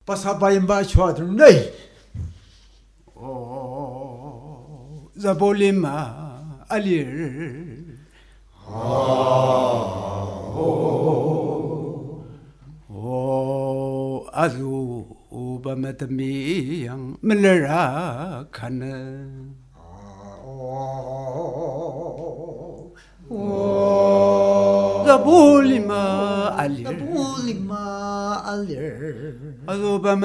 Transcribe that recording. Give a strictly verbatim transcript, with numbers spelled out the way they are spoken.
Pasabayan ba chwadro nay? Oh, zabolima alir. Oh, oh, azu ubamatami yang melerakan. Oh, zabolima alir. Zabolima alir. Azu